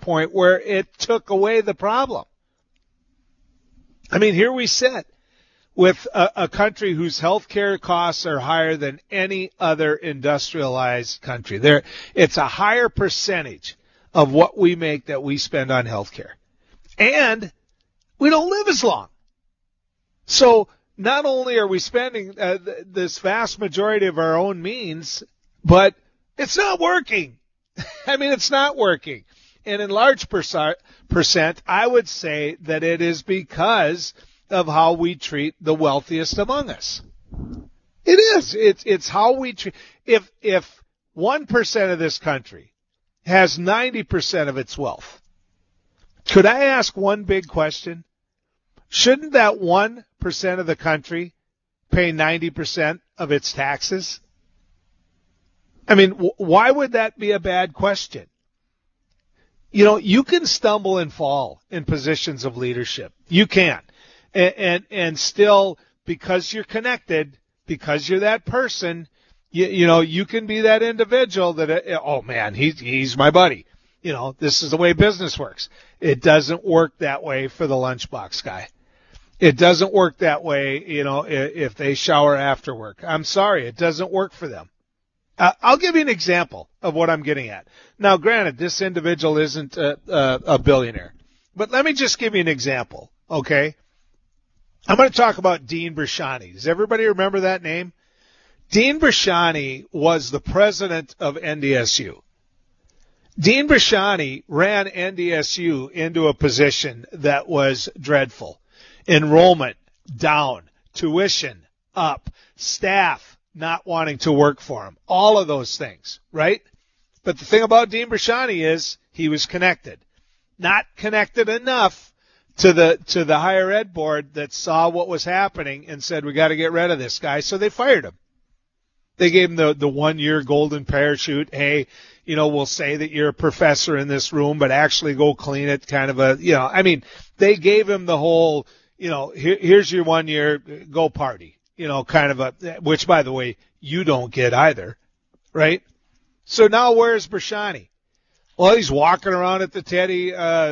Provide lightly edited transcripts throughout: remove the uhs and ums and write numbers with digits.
point where it took away the problem. I mean, here we sit with a country whose healthcare costs are higher than any other industrialized country. It's a higher percentage of what we make that we spend on healthcare. And we don't live as long. So not only are we spending this vast majority of our own means, but it's not working. I mean, it's not working. And in large percent, I would say that it is because of how we treat the wealthiest among us. It is. It's how we treat. If 1% of this country has 90% of its wealth, could I ask one big question? Shouldn't that 1% of the country pay 90% of its taxes? I mean, why would that be a bad question? You know, you can stumble and fall in positions of leadership. You can. And still, because you're connected, because you're that person, you know, you can be that individual that, oh man, he's my buddy. You know, this is the way business works. It doesn't work that way for the lunchbox guy. It doesn't work that way, you know, if they shower after work. I'm sorry, it doesn't work for them. I'll give you an example of what I'm getting at. Now, granted, this individual isn't a billionaire, but let me just give you an example, okay? I'm going to talk about Dean Brashani. Does everybody remember that name? Dean Brashani was the president of NDSU. Dean Brashani ran NDSU into a position that was dreadful. Enrollment down, tuition up, staff not wanting to work for him, all of those things, right? But the thing about Dean Brashani is he was connected. Not connected enough to the higher ed board that saw what was happening and said, we got to get rid of this guy, so they fired him. They gave him the 1 year golden parachute. Hey, you know, we'll say that you're a professor in this room, but actually go clean it, kind of a, you know, I mean, they gave him the whole, you know, here's your 1 year, go party, you know, kind of a, which by the way, you don't get either, right? So now where's Brashani? Well, he's walking around at the Teddy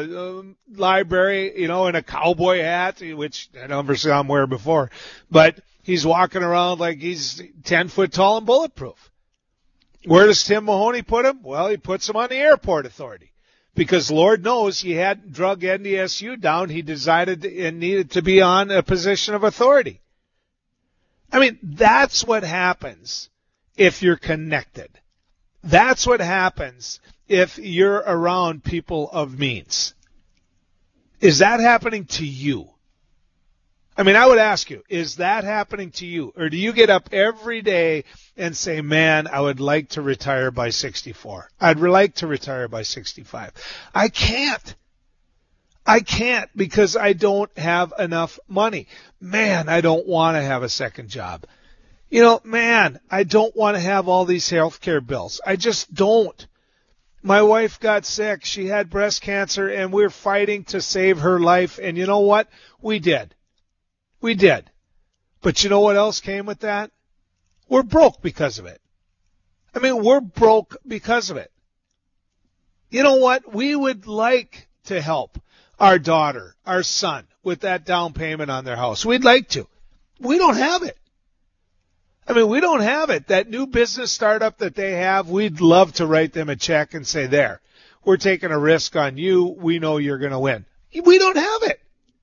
library, you know, in a cowboy hat, which I never saw him wear before, but he's walking around like he's 10 foot tall and bulletproof. Where does Tim Mahoney put him? Well, he puts him on the airport authority because Lord knows he hadn't drug NDSU down. He decided and needed to be on a position of authority. I mean, that's what happens if you're connected. That's what happens if you're around people of means. Is that happening to you? I mean, I would ask you, is that happening to you? Or do you get up every day and say, man, I would like to retire by 64. I'd like to retire by 65. I can't because I don't have enough money. Man, I don't want to have a second job. You know, man, I don't want to have all these healthcare bills. I just don't. My wife got sick. She had breast cancer, and we're fighting to save her life. And you know what? We did. We did. But you know what else came with that? We're broke because of it. I mean, we're broke because of it. You know what? We would like to help our daughter, our son, with that down payment on their house. We'd like to. We don't have it. I mean, we don't have it. That new business startup that they have, we'd love to write them a check and say, there, we're taking a risk on you. We know you're going to win. We don't have it.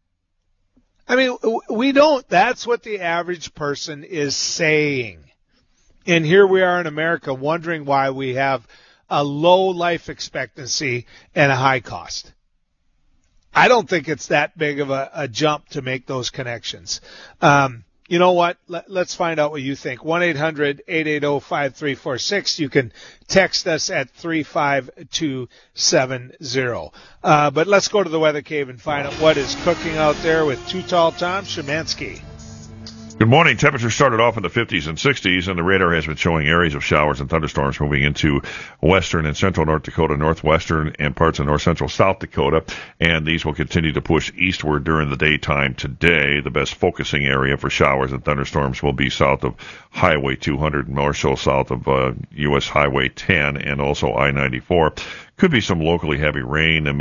I mean, we don't. That's what the average person is saying. And here we are in America wondering why we have a low life expectancy and a high cost. I don't think it's that big of a jump to make those connections. You know what? Let's find out what you think. 1-800-880-5346. You can text us at 35270. But let's go to the Weather Cave and find out what is cooking out there with Too Tall Tom Szymanski. Good morning. Temperatures started off in the 50s and 60s, and the radar has been showing areas of showers and thunderstorms moving into western and central North Dakota, northwestern, and parts of north central South Dakota, and these will continue to push eastward during the daytime today. The best focusing area for showers and thunderstorms will be south of Highway 200 and more so south of U.S. Highway 10 and also I-94. Could be some locally heavy rain